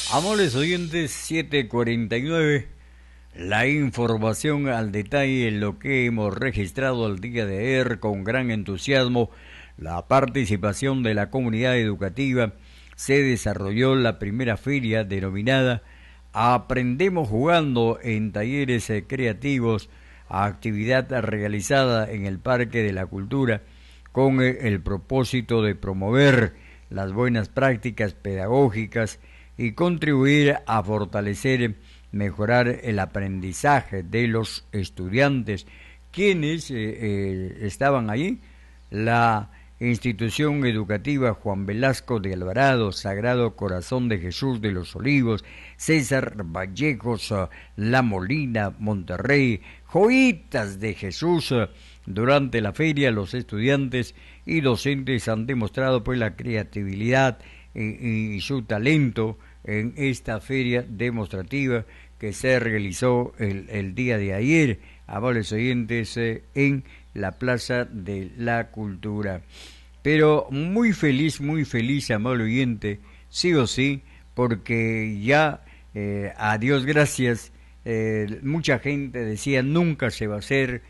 Amables oyentes, 7:49, la información al detalle, lo que hemos registrado el día de ayer con gran entusiasmo, la participación de la comunidad educativa. Se desarrolló la primera feria denominada Aprendemos Jugando en talleres creativos, actividad realizada en el Parque de la Cultura con el propósito de promover las buenas prácticas pedagógicas y contribuir a fortalecer, mejorar el aprendizaje de los estudiantes. ¿Quiénes estaban allí? La Institución Educativa Juan Velasco de Alvarado, Sagrado Corazón de Jesús de los Olivos, César Vallejos, La Molina, Monterrey, Joyitas de Jesús. Durante la feria, los estudiantes y docentes han demostrado pues la creatividad y su talento en esta feria demostrativa que se realizó el día de ayer, amables oyentes, en la Plaza de la Cultura. Pero muy feliz, amable oyente, sí o sí, porque ya, a Dios gracias, mucha gente decía nunca se va a hacer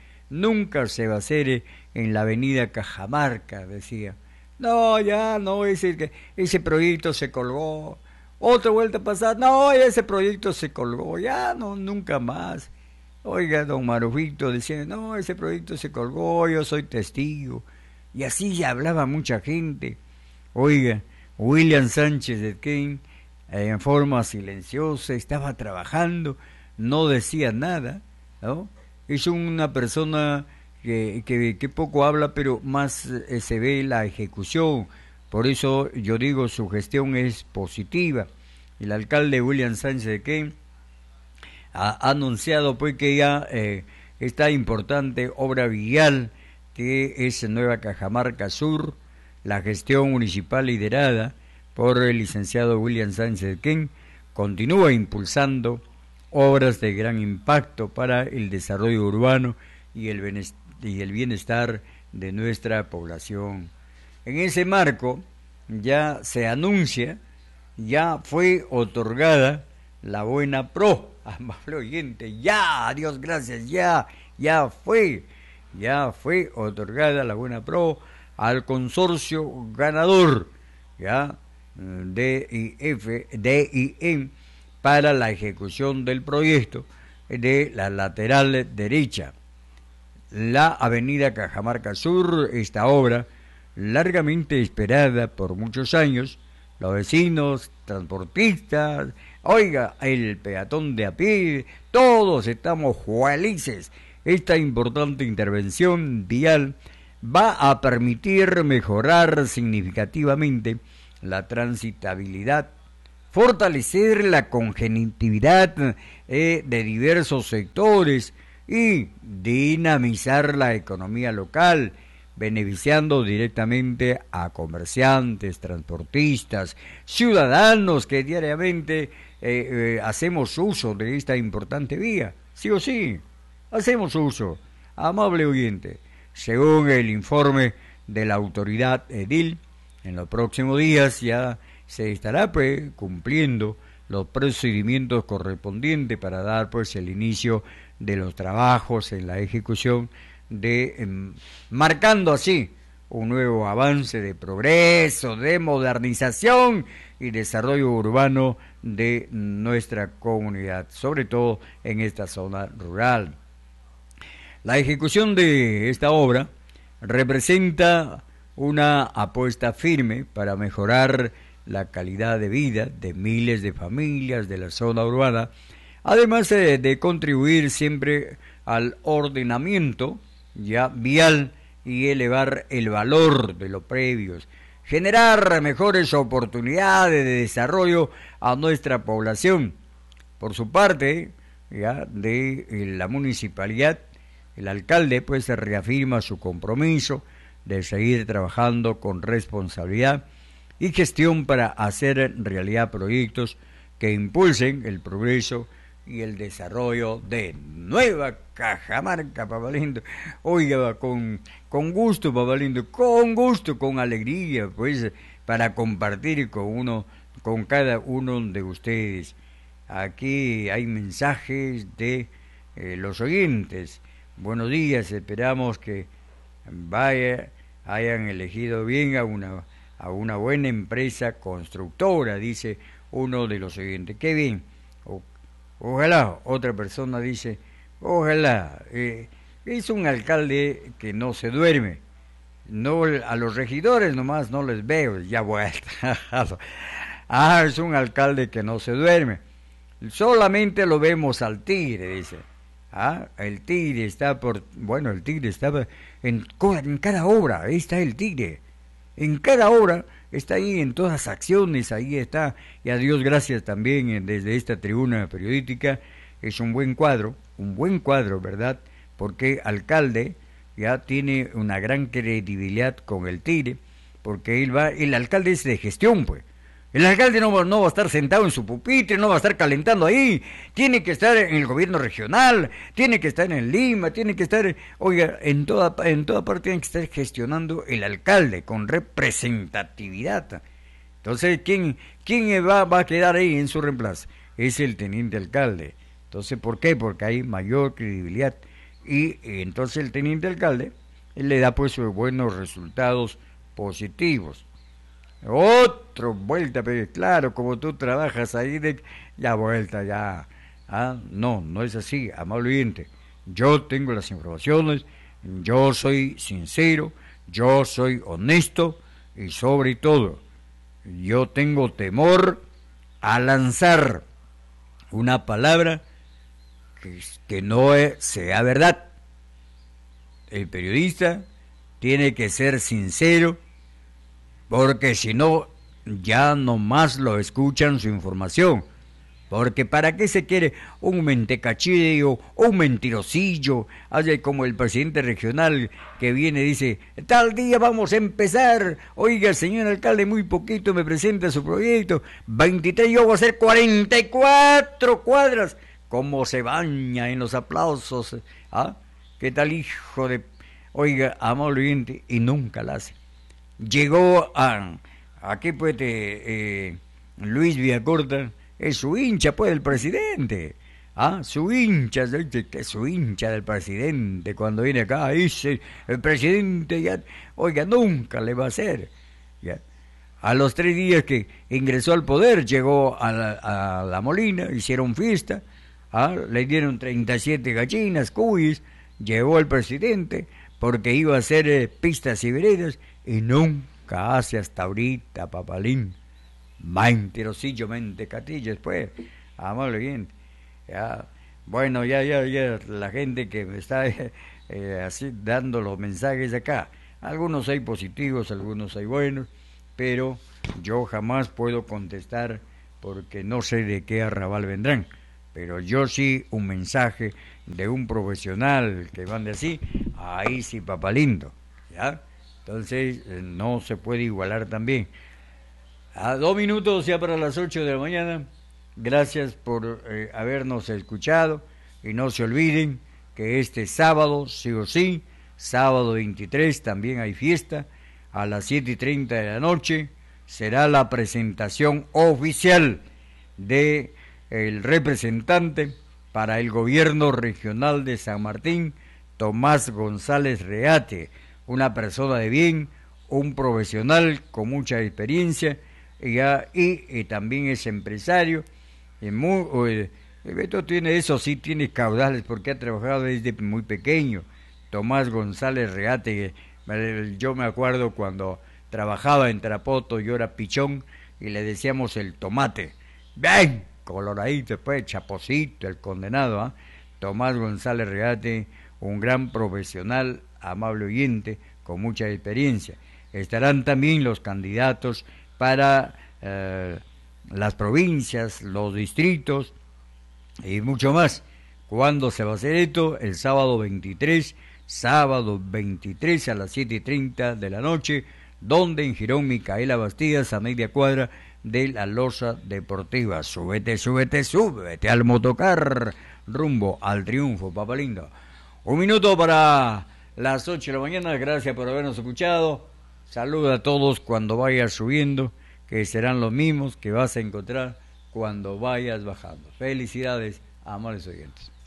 en la avenida Cajamarca, decía. No, ya no, ese proyecto se colgó. Otra vuelta pasada, no, ese proyecto se colgó, ya no, nunca más. Oiga, don Marufito decía, no, ese proyecto se colgó, yo soy testigo. Y así ya hablaba mucha gente. Oiga, William Sánchez de Ken, en forma silenciosa, estaba trabajando, no decía nada, ¿no? Es una persona que poco habla, pero más se ve la ejecución. Por eso yo digo, su gestión es positiva. El alcalde William Sánchez de Ken ha anunciado pues que ya esta importante obra vial que es Nueva Cajamarca Sur, la gestión municipal liderada por el licenciado William Sánchez de Ken continúa impulsando obras de gran impacto para el desarrollo urbano y el bienestar de nuestra población. En ese marco ya se anuncia, ya fue otorgada la Buena Pro, amable oyente, ya, Dios gracias, ya fue otorgada la Buena Pro al consorcio ganador, ya, DIM, para la ejecución del proyecto de la lateral derecha, la avenida Cajamarca Sur. Esta obra, largamente esperada por muchos años, los vecinos, transportistas, oiga, el peatón de a pie, todos estamos felices. Esta importante intervención vial va a permitir mejorar significativamente la transitabilidad, fortalecer la conectividad de diversos sectores y dinamizar la economía local, beneficiando directamente a comerciantes, transportistas, ciudadanos que diariamente hacemos uso de esta importante vía. Sí o sí, hacemos uso, amable oyente. Según el informe de la autoridad edil, en los próximos días ya se estará pues cumpliendo los procedimientos correspondientes para dar pues el inicio de los trabajos en la ejecución de marcando así un nuevo avance de progreso, de modernización y desarrollo urbano de nuestra comunidad, sobre todo en esta zona rural. La ejecución de esta obra representa una apuesta firme para mejorar la calidad de vida de miles de familias de la zona urbana, además de contribuir siempre al ordenamiento ya vial y elevar el valor de los predios, generar mejores oportunidades de desarrollo a nuestra población. Por su parte, ya de la municipalidad, el alcalde pues se reafirma su compromiso de seguir trabajando con responsabilidad y gestión para hacer realidad proyectos que impulsen el progreso y el desarrollo de Nueva Cajamarca, papá lindo. Oiga, con gusto, papá lindo, con gusto, con alegría, pues, para compartir con con cada uno de ustedes. Aquí hay mensajes de los oyentes. Buenos días, esperamos que hayan elegido bien a una buena empresa constructora, dice uno de los oyentes. Qué bien. Ojalá, otra persona dice, ojalá. Es un alcalde que no se duerme. No, a los regidores nomás no les veo, ya vuelta. Es un alcalde que no se duerme. Solamente lo vemos al tigre, dice. El tigre está el tigre estaba en cada obra, ahí está el tigre. En cada obra está ahí, en todas las acciones, ahí está. Y a Dios gracias también desde esta tribuna periodística. Es un buen cuadro, ¿verdad? Porque alcalde ya tiene una gran credibilidad con el tigre, porque el alcalde es de gestión, pues. El alcalde no va a estar sentado en su pupitre, no va a estar calentando ahí, tiene que estar en el gobierno regional, tiene que estar en Lima, tiene que estar, en toda parte tiene que estar gestionando el alcalde con representatividad. Entonces, ¿quién va a quedar ahí en su reemplazo? Es el teniente alcalde. Entonces, ¿por qué? Porque hay mayor credibilidad. Y entonces el teniente alcalde le da pues buenos resultados positivos. Otra vuelta, pero claro, como tú trabajas ahí, ya vuelta, ya. No es así, amable oyente. Yo tengo las informaciones, yo soy sincero, yo soy honesto y sobre todo, yo tengo temor a lanzar una palabra que no sea verdad. El periodista tiene que ser sincero, porque si no, ya nomás lo escuchan su información. Porque ¿para qué se quiere un mentecachillo, un mentirosillo? Hace como el presidente regional que viene y dice, tal día vamos a empezar. Oiga, señor alcalde, muy poquito me presenta su proyecto. 23, yo voy a hacer 44 cuadras. Cómo se baña en los aplausos. ¿Qué tal, hijo de...? Oiga, amable oyente, y nunca la hace. Llegó aquí pues Luis Villacorta, es su hincha pues del presidente, su hincha del presidente, cuando viene acá dice el presidente ya, oiga, nunca le va a hacer. Ya. A los 3 días que ingresó al poder, llegó a la Molina, hicieron fiesta, le dieron 37 gallinas, cuyes, llegó el presidente porque iba a hacer pistas y veredas, y nunca hace hasta ahorita, papalín. Mentirosillo, mentecatillas, pues. Amable bien. Ya. Bueno, ya la gente que me está así dando los mensajes acá. Algunos hay positivos, algunos hay buenos, pero yo jamás puedo contestar porque no sé de qué arrabal vendrán. Pero yo sí, un mensaje de un profesional que mande así, ahí sí, papalindo, ¿ya? Entonces, no se puede igualar también. A 2 minutos ya para las 8 de la mañana. Gracias por habernos escuchado. Y no se olviden que este sábado, sí o sí, sábado 23, también hay fiesta. A las 7:30 de la noche será la presentación oficial de el representante para el gobierno regional de San Martín, Tomás González Reate, una persona de bien, un profesional con mucha experiencia y también es empresario. Beto tiene eso, sí tiene caudales porque ha trabajado desde muy pequeño. Tomás González Reate, yo me acuerdo cuando trabajaba en Tarapoto, yo era pichón y le decíamos el tomate. ¡Bien! Coloradito, pues, chaposito, el condenado, Tomás González Reate, un gran profesional, amable oyente, con mucha experiencia. Estarán también los candidatos para las provincias, los distritos y mucho más. ¿Cuándo se va a hacer esto? El sábado 23 a las 7:30 de la noche, donde en Girón Micaela Bastidas, a media cuadra de la Loza Deportiva. Súbete al motocar rumbo al triunfo, papalindo. 1 minuto para las 8 de la mañana. Gracias por habernos escuchado. Saluda a todos cuando vaya subiendo. que serán los mismos que vas a encontrar cuando vayas bajando. Felicidades, amables oyentes.